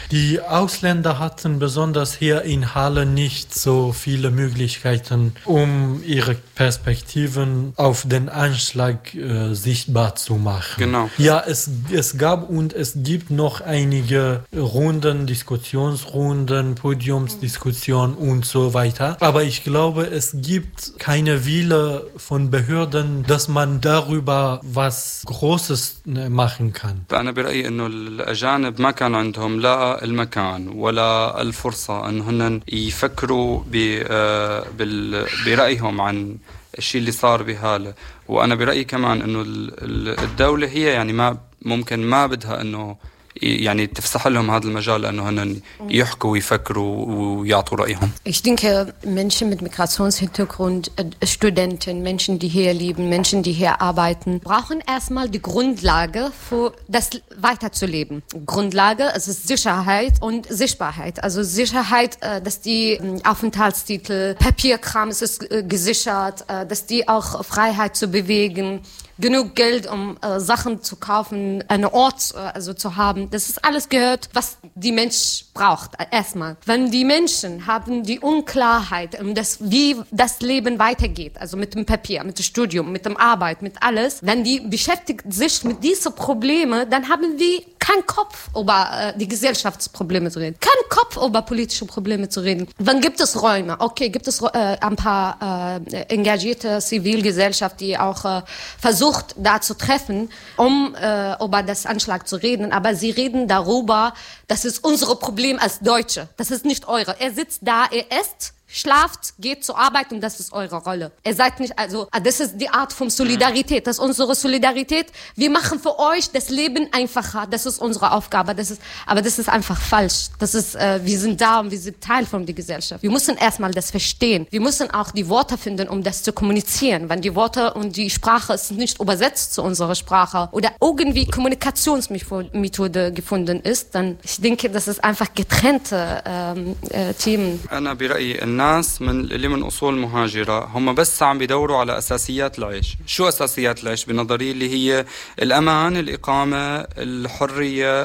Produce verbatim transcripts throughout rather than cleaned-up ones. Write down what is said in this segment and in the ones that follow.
Die Ausländer hatten besonders hier in Halle nicht so viele Möglichkeiten, um ihre Perspektiven auf den Anschlag äh, sichtbar zu machen. Genau. Ja, es, es gab und es gibt noch einige Runden, Diskussionsrunden, Podiumsdiskussionen und so weiter. Aber ich glaube, es gibt keine Wille von Behörden, dass man darüber was Großes machen kann. أنا برأيي إنه الأجانب ما كان عندهم لا المكان ولا الفرصة إن هن يفكروا برأيهم عن الشيء اللي صار بهالة. وأنا برأيي كمان إنه الدولة هي يعني ما ممكن ما بدها إنه يعني تفسح لهم هذا المجال لأنه هن يحكوا ويفكروا ويعطوا رأيهم. Ich denke, Menschen mit Migrationshintergrund, Studenten, Menschen, die hier leben, Menschen, die hier arbeiten, brauchen erstmal die Grundlage für das weiterzuleben. Grundlage, es ist Sicherheit und Sichtbarkeit. Also Sicherheit, dass die Aufenthaltstitel, Papierkram, es ist gesichert, dass die auch Freiheit zu bewegen, genug Geld, um äh, Sachen zu kaufen, einen Ort äh, also zu haben. Das ist alles gehört, was die Mensch braucht, erstmal. Wenn die Menschen haben die Unklarheit, um das, wie das Leben weitergeht, also mit dem Papier, mit dem Studium, mit der Arbeit, mit alles, wenn die beschäftigt sich mit diesen Problemen, dann haben wir keinen Kopf, über äh, die Gesellschaftsprobleme zu reden, keinen Kopf, über politische Probleme zu reden. Wann gibt es Räume? Okay, gibt es äh, ein paar äh, engagierte Zivilgesellschaft, die auch äh, versuchen, da zu treffen, um äh, über das Anschlag zu reden. Aber sie reden darüber, das ist unser Problem als Deutsche. Das ist nicht eure. Er sitzt da, er isst, schlaft, geht zur Arbeit und das ist eure Rolle. Ihr seid nicht, also, das ist die Art von Solidarität. Das ist unsere Solidarität. Wir machen für euch das Leben einfacher. Das ist unsere Aufgabe. Das ist, aber das ist einfach falsch. Das ist, äh, wir sind da und wir sind Teil von der Gesellschaft. Wir müssen erstmal das verstehen. Wir müssen auch die Worte finden, um das zu kommunizieren. Wenn die Worte und die Sprache ist nicht übersetzt zu unserer Sprache oder irgendwie Kommunikationsmethode gefunden ist, dann, ich denke, das ist einfach getrennte ähm, äh, Themen. أنا برأيي الناس من اللي من أصول مهاجرة هم بس عم بيدوروا على أساسيات العيش. شو أساسيات العيش بنظري؟ اللي هي الأمان، الإقامة، الحرية،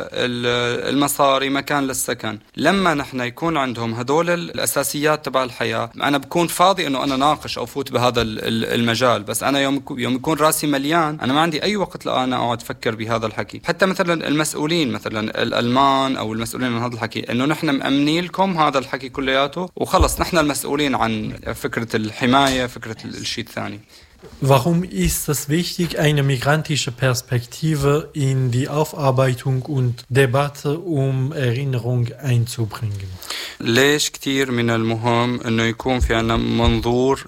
المصاري، مكان للسكن. لما نحن يكون عندهم هدول الأساسيات تبع الحياة، أنا بكون فاضي إنه أنا ناقش أو فوت بهذا المجال. بس أنا يوم يوم يكون راسي مليان، أنا ما عندي أي وقت لأنا أقعد أفكر بهذا الحكي. حتى مثلا المسؤولين، مثلا الألمان أو المسؤولين عن هذا الحكي، إنه نحن مأمنين لكم هذا الحكي كلياته وخلص نحن المسؤولين عن فكرة الحماية، فكرة الشيء الثاني. Warum ist es wichtig, eine migrantische Perspektive in die Aufarbeitung und Debatte um Erinnerung einzubringen? ليش كتير من المهم انه يكون في عنا منظور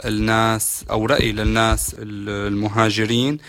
للناس او رأي للناس المهاجرين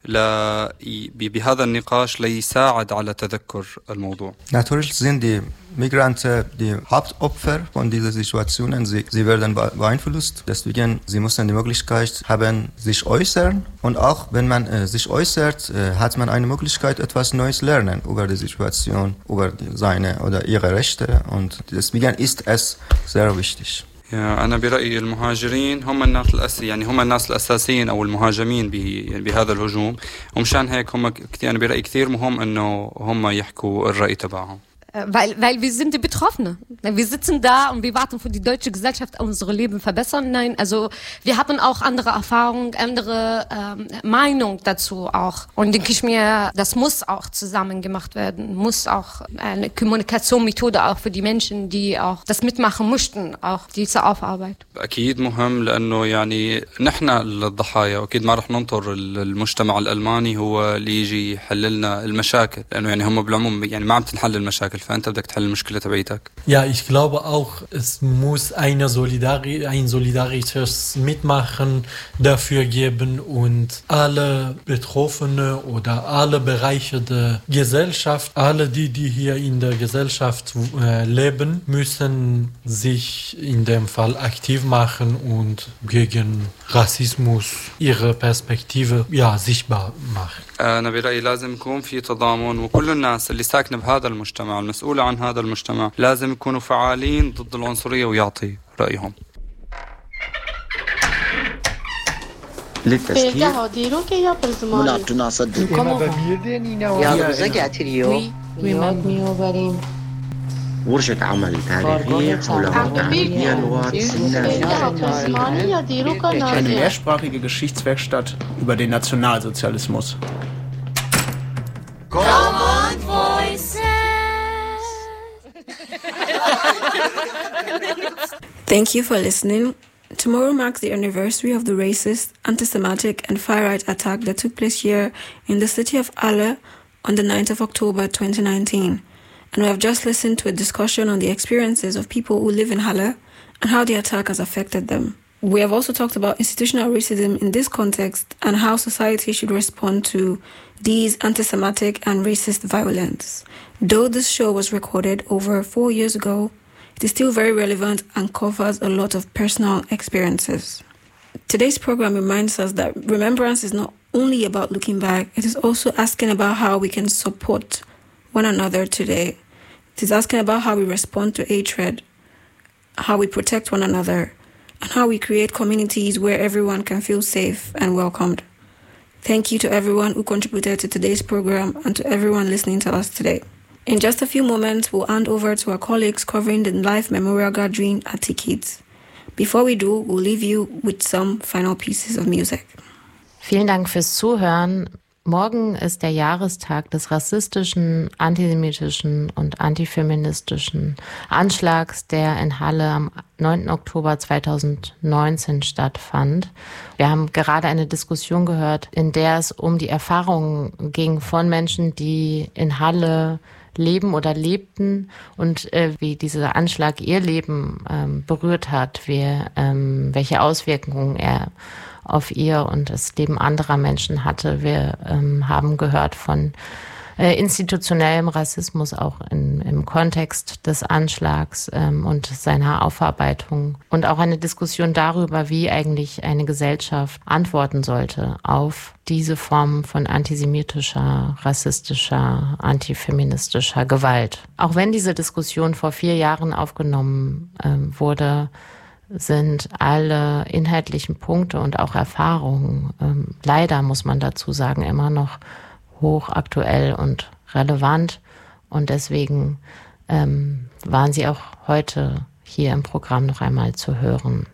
بهذا النقاش ليساعد على تذكر الموضوع. Natürlich sind die Migranten die Hauptopfer von dieser Situation. Sie, sie werden beeinflusst. Deswegen, sie müssen die Möglichkeit haben, sich äußern. Und auch wenn man äh, sich äußert, äh, hat man eine Möglichkeit, etwas Neues lernen über die Situation, über die, seine oder ihre Rechte. Und deswegen ist es sehr wichtig. أنا برأيي المهاجرين هم الناس الأس يعني هم الناس الأساسيين أو المهاجمين بهذا الهجوم ومشان هيك هم كتير أنا برأيي كثير مهم إنه هم يحكوا الرأي تبعهم. Weil, weil wir sind die Betroffene. Wir sitzen da und wir warten für die deutsche Gesellschaft, unsere Leben verbessern. Nein, also wir haben auch andere Erfahrungen, andere ähm, Meinung dazu auch. Und denke ich mir, das muss auch zusammen gemacht werden. Muss auch eine Kommunikationsmethode auch für die Menschen, die auch das mitmachen möchten, auch diese Aufarbeit. أكيد مهم لأنه يعني نحن الضحايا وأكيد ما رح ننطر المجتمع الألماني هو اللي يجي يحل لنا المشاكل لأنه يعني هم بالعموم يعني ما عم تنحل المشاكل. Ja, ich glaube auch, es muss eine Solidari- ein solidarisches Mitmachen dafür geben und alle Betroffene oder alle Bereiche der Gesellschaft, alle die, die hier in der Gesellschaft äh, leben, müssen sich in dem Fall aktiv machen und gegen Rassismus ihre Perspektive ja, sichtbar machen. أنا برأيي لازم يكون في تضامن وكل الناس اللي ساكنة بهذا المجتمع المسؤولة عن هذا المجتمع لازم يكونوا فعالين ضد العنصرية ويعطي رأيهم. للتسكير منعتنا صدق يا بزاقي عتريو Oui, oui, madame. ورشة عمل تاريخية حول متعددية اللغات الناس. Eine mehrsprachige Geschichtswerkstatt über den Nationalsozialismus. Come on, voices! Thank you for listening. Tomorrow marks the anniversary of the racist, anti-Semitic and far-right attack that took place here in the city of Halle on the ninth of October twenty nineteen. And we have just listened to a discussion on the experiences of people who live in Halle and how the attack has affected them. We have also talked about institutional racism in this context and how society should respond to these anti-Semitic and racist violence. Though this show was recorded over four years ago, it is still very relevant and covers a lot of personal experiences. Today's program reminds us that remembrance is not only about looking back, it is also asking about how we can support one another today. It is asking about how we respond to hatred, how we protect one another, and how we create communities where everyone can feel safe and welcomed. Thank you to everyone who contributed to today's program and to everyone listening to us today. In just a few moments, we'll hand over to our colleagues covering the live memorial gathering at T-Kids. Before we do, we'll leave you with some final pieces of music. Vielen Dank fürs Zuhören. Morgen ist der Jahrestag des rassistischen, antisemitischen und antifeministischen Anschlags, der in Halle am neunten Oktober zweitausendneunzehn stattfand. Wir haben gerade eine Diskussion gehört, in der es um die Erfahrungen ging von Menschen, die in Halle leben oder lebten und äh, wie dieser Anschlag ihr Leben ähm, berührt hat, wie, ähm, welche Auswirkungen er auf ihr und das Leben anderer Menschen hatte. Wir ähm, haben gehört von äh, institutionellem Rassismus auch in, im Kontext des Anschlags ähm, und seiner Aufarbeitung und auch eine Diskussion darüber, wie eigentlich eine Gesellschaft antworten sollte auf diese Form von antisemitischer, rassistischer, antifeministischer Gewalt. Auch wenn diese Diskussion vor vier Jahren aufgenommen ähm, wurde, sind alle inhaltlichen Punkte und auch Erfahrungen, ähm, leider muss man dazu sagen, immer noch hochaktuell und relevant. Und deswegen ähm, waren sie auch heute hier im Programm noch einmal zu hören.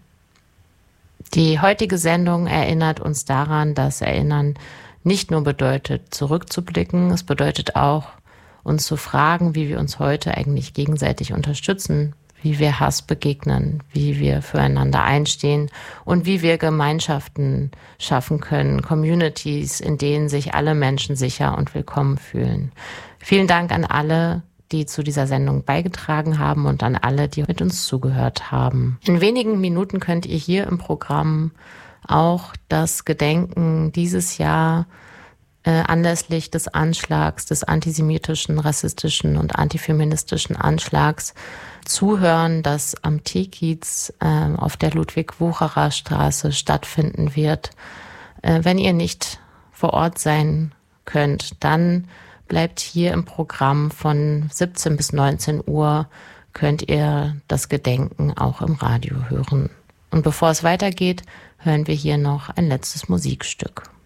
Die heutige Sendung erinnert uns daran, dass Erinnern nicht nur bedeutet, zurückzublicken, es bedeutet auch, uns zu fragen, wie wir uns heute eigentlich gegenseitig unterstützen, wie wir Hass begegnen, wie wir füreinander einstehen und wie wir Gemeinschaften schaffen können, Communities, in denen sich alle Menschen sicher und willkommen fühlen. Vielen Dank an alle, die zu dieser Sendung beigetragen haben und an alle, die mit uns zugehört haben. In wenigen Minuten könnt ihr hier im Programm auch das Gedenken dieses Jahr äh, anlässlich des Anschlags, des antisemitischen, rassistischen und antifeministischen Anschlags zuhören, das am T-Kiez äh, auf der Ludwig-Wucherer-Straße stattfinden wird. Äh, wenn ihr nicht vor Ort sein könnt, dann bleibt hier im Programm von siebzehn bis neunzehn Uhr, könnt ihr das Gedenken auch im Radio hören. Und bevor es weitergeht, hören wir hier noch ein letztes Musikstück.